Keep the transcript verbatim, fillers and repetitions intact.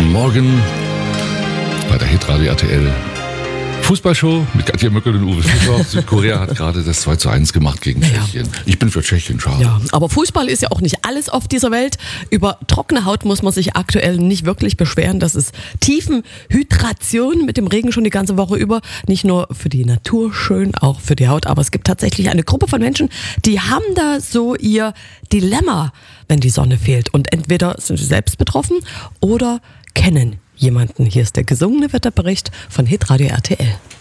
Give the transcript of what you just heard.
Guten Morgen bei der Hitradio R T L Fußballshow mit Katja Möckel und Uwe Schmidt. Südkorea hat gerade das zwei zu eins gemacht gegen Ja. Tschechien. Ich bin für Tschechien, schade. Ja, aber Fußball ist ja auch nicht alles auf dieser Welt. Über trockene Haut muss man sich aktuell nicht wirklich beschweren. Das ist Tiefenhydration mit dem Regen schon die ganze Woche über. Nicht nur für die Natur schön, auch für die Haut. Aber es gibt tatsächlich eine Gruppe von Menschen, die haben da so ihr Dilemma, wenn die Sonne fehlt. Und entweder sind sie selbst betroffen oder kennen jemanden. Hier ist der gesungene Wetterbericht von Hitradio R T L.